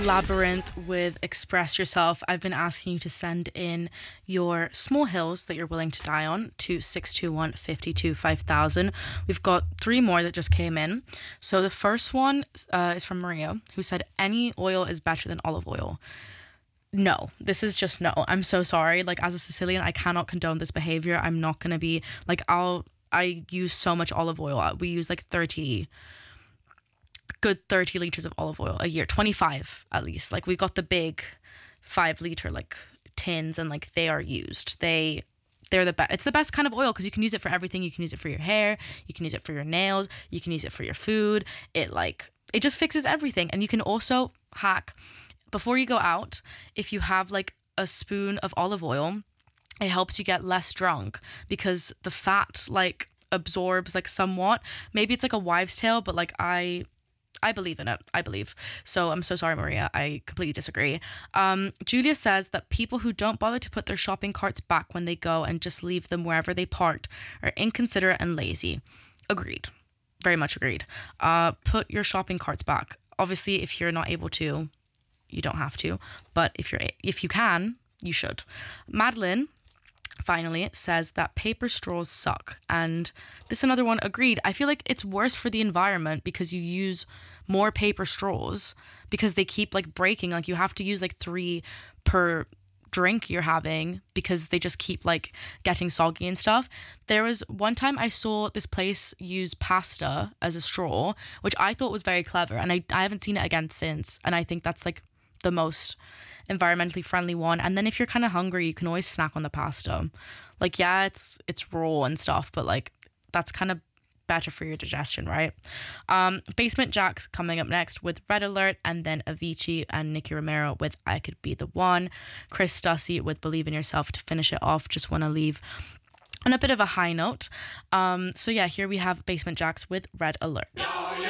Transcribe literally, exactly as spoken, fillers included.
Labyrinth with Express Yourself. I've been asking you to send in your small hills that you're willing to die on to six two one, five two, five thousand. We've got three more that just came in. So the first one uh, is from Maria, who said, any oil is better than olive oil. No, this is just no. I'm so sorry. Like, as a Sicilian, I cannot condone this behavior. I'm not going to be, like, I'll, I use so much olive oil. We use like thirty good thirty liters of olive oil a year, twenty-five at least. Like, we got the big five liter like tins, and like they are used. They they're the best. It's the best kind of oil because you can use it for everything. You can use it for your hair, you can use it for your nails, you can use it for your food. It like it just fixes everything. And you can also hack before you go out, if you have like a spoon of olive oil, it helps you get less drunk because the fat like absorbs like somewhat. Maybe it's like a wives' tale, but like I I believe in it. I believe. So I'm so sorry, Maria. I completely disagree. Um, Julia says that people who don't bother to put their shopping carts back when they go and just leave them wherever they parked are inconsiderate and lazy. Agreed. Very much agreed. Uh, put your shopping carts back. Obviously, if you're not able to, you don't have to. But if you're if you can, you should. Madeline finally says that paper straws suck, and this is another one. Agreed. I feel like it's worse for the environment because you use more paper straws because they keep like breaking. Like, you have to use like three per drink you're having because they just keep like getting soggy and stuff. There was one time I saw this place use pasta as a straw, which I thought was very clever, and I, I haven't seen it again since, and I think that's like the most environmentally friendly one. And then if you're kind of hungry, you can always snack on the pasta. Like, yeah, it's it's raw and stuff, but like that's kind of better for your digestion, right? Um, Basement Jack's coming up next with Red Alert, and then Avicii and Nicky Romero with I Could Be the One. Chris Stussy with Believe in Yourself to finish it off. Just want to leave on a bit of a high note. Um, so yeah, here we have Basement Jaxx with Red Alert.